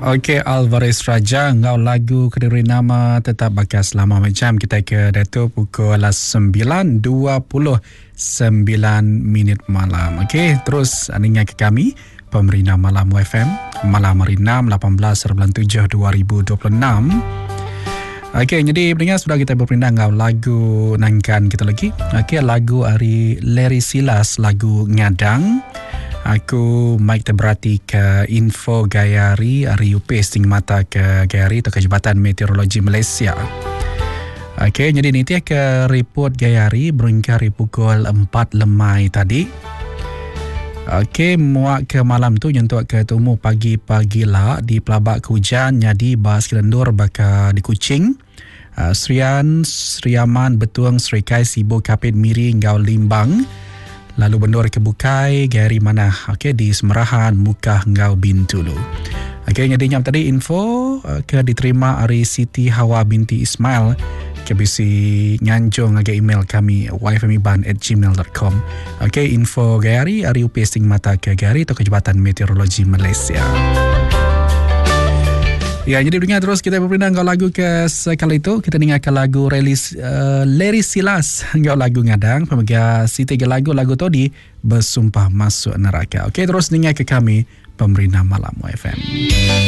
Okey, Alvarez Raja, ngau lagu Kediri Nama tetap bakal selama macam kita ke Dato' pukul 9.29 malam. Okey, terus dengar ke kami, Pemerina Malam FM, Malam Hari 6, 18/7/2026. Okey, jadi pendengar sudah kita berpindah ngau lagu nangkan kita lagi. Okey, lagu hari Larry Silas, lagu Ngadang. Aku Mike terberati ke info Gayari hari UP sting mata ke Gayari atau ke Jabatan Meteorologi Malaysia. Okey, jadi ni dia ke report Gayari beringkari pukul 4 lemai tadi. Okey, muak ke malam tu nyentuh ke tumu pagi-pagi lah di pelabak ke hujan jadi bas kelendur baka di Kuching. Serian, Seriaman, Betuang, Serikai, Sibuk, Kapit, Miri, Ngau Limbang. Lalu bendur ke Bukai, Gary Manah, okey, di Semerahan, Mukah, Ngau Bintulu. Okey, jadi nyam tadi info ke diterima dari Siti Hawa binti Ismail ke bisi nyanjung agak email kami yfmiban@gmail.com. Okey, info Gary hari UP sting mata ke Gary atau ke Jabatan Meteorologi Malaysia. Ya, jadi dengar terus kita berpindah ngau lagu ke sekali itu. Kita dengarkan lagu Larry Silas ngau lagu Ngadang. Pemegang si tiga lagu tu di Bersumpah Masuk Neraka. Okey, terus dengar ke kami Pemerina Malam FM.